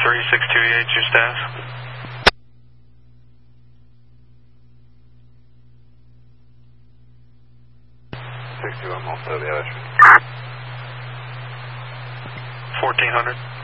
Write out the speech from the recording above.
3628, your staff. 61, also the other. 1400.